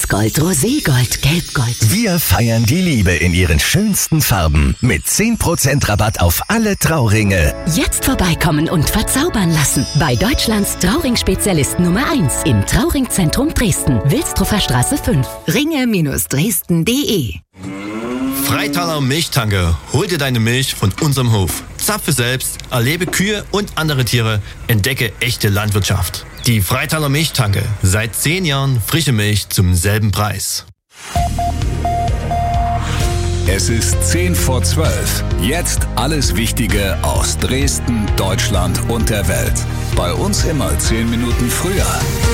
Weißgold, Roségold, Gelbgold. Wir feiern die Liebe in ihren schönsten Farben mit 10% Rabatt auf alle Trauringe. Jetzt vorbeikommen und verzaubern lassen. Bei Deutschlands Trauring-Spezialist Nummer 1 im Trauringzentrum Dresden. Wilsdruffer Straße 5. Ringe-Dresden.de. Freitaler Milchtanke. Hol dir deine Milch von unserem Hof. Zapfe selbst, erlebe Kühe und andere Tiere, entdecke echte Landwirtschaft. Die Freitaler Milchtanke. Seit 10 Jahren frische Milch zum selben Preis. Es ist 11:10. Jetzt alles Wichtige aus Dresden, Deutschland und der Welt. Bei uns immer 10 Minuten früher.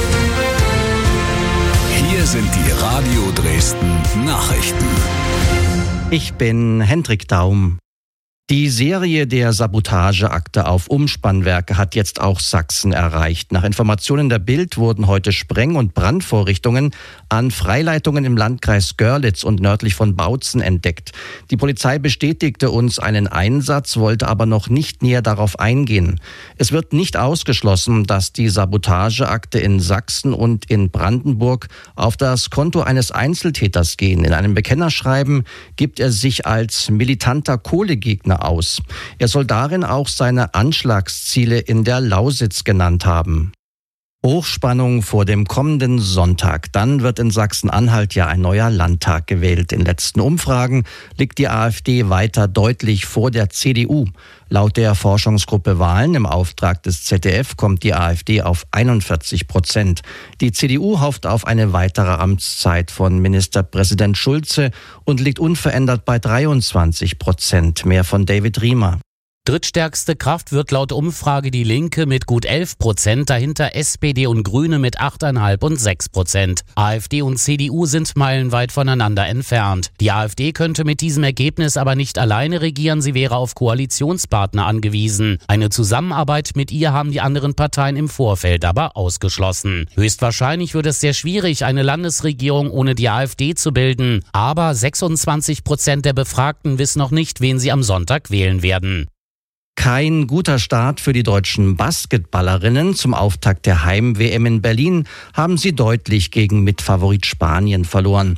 Hier sind die Radio Dresden Nachrichten. Ich bin Hendrik Daum. Die Serie der Sabotageakte auf Umspannwerke hat jetzt auch Sachsen erreicht. Nach Informationen der Bild wurden heute Spreng- und Brandvorrichtungen an Freileitungen im Landkreis Görlitz und nördlich von Bautzen entdeckt. Die Polizei bestätigte uns einen Einsatz, wollte aber noch nicht näher darauf eingehen. Es wird nicht ausgeschlossen, dass die Sabotageakte in Sachsen und in Brandenburg auf das Konto eines Einzeltäters gehen. In einem Bekennerschreiben gibt er sich als militanter Kohlegegner aus. Er soll darin auch seine Anschlagsziele in der Lausitz genannt haben. Hochspannung vor dem kommenden Sonntag. Dann wird in Sachsen-Anhalt ja ein neuer Landtag gewählt. In letzten Umfragen liegt die AfD weiter deutlich vor der CDU. Laut der Forschungsgruppe Wahlen im Auftrag des ZDF kommt die AfD auf 41%. Die CDU hofft auf eine weitere Amtszeit von Ministerpräsident Schulze und liegt unverändert bei 23%. Mehr von David Riemer. Drittstärkste Kraft wird laut Umfrage die Linke mit gut 11%, dahinter SPD und Grüne mit 8,5 und 6%. AfD und CDU sind meilenweit voneinander entfernt. Die AfD könnte mit diesem Ergebnis aber nicht alleine regieren, sie wäre auf Koalitionspartner angewiesen. Eine Zusammenarbeit mit ihr haben die anderen Parteien im Vorfeld aber ausgeschlossen. Höchstwahrscheinlich wird es sehr schwierig, eine Landesregierung ohne die AfD zu bilden. Aber 26% der Befragten wissen noch nicht, wen sie am Sonntag wählen werden. Kein guter Start für die deutschen Basketballerinnen. Zum Auftakt der Heim-WM in Berlin haben sie deutlich gegen Mitfavorit Spanien verloren.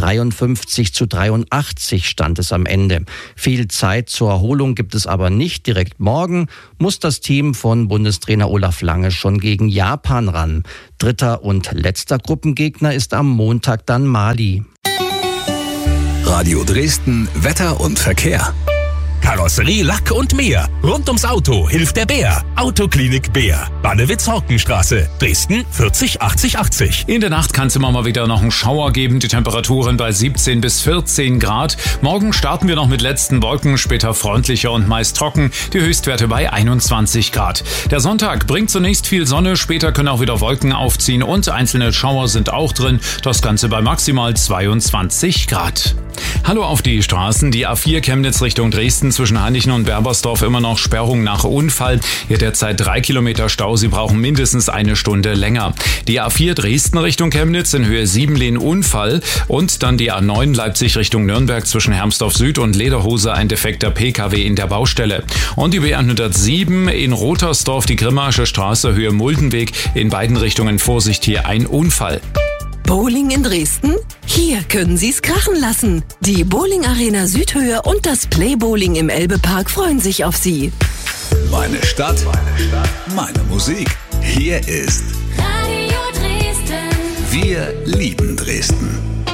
53:83 stand es am Ende. Viel Zeit zur Erholung gibt es aber nicht. Direkt morgen muss das Team von Bundestrainer Olaf Lange schon gegen Japan ran. Dritter und letzter Gruppengegner ist am Montag dann Mali. Radio Dresden, Wetter und Verkehr. Karosserie, Lack und mehr. Rund ums Auto hilft der Bär. Autoklinik Bär. Bannewitz-Horkenstraße. Dresden 40 80 80. In der Nacht kann es immer mal wieder noch einen Schauer geben. Die Temperaturen bei 17 bis 14 Grad. Morgen starten wir noch mit letzten Wolken, später freundlicher und meist trocken. Die Höchstwerte bei 21 Grad. Der Sonntag bringt zunächst viel Sonne, später können auch wieder Wolken aufziehen und einzelne Schauer sind auch drin. Das Ganze bei maximal 22 Grad. Hallo auf die Straßen. Die A4 Chemnitz Richtung Dresden zwischen Hainichen und Berbersdorf immer noch Sperrung nach Unfall. Hier derzeit 3 Kilometer Stau. Sie brauchen mindestens eine Stunde länger. Die A4 Dresden Richtung Chemnitz in Höhe 7 Unfall und dann die A9 Leipzig Richtung Nürnberg zwischen Hermsdorf Süd und Lederhose ein defekter PKW in der Baustelle. Und die B107 in Rotersdorf die Grimmaische Straße Höhe Muldenweg in beiden Richtungen Vorsicht, hier ein Unfall. Bowling in Dresden? Hier können Sie es krachen lassen. Die Bowling Arena Südhöhe und das Playbowling im Elbepark freuen sich auf Sie. Meine Stadt, meine Musik. Hier ist Radio Dresden. Wir lieben Dresden.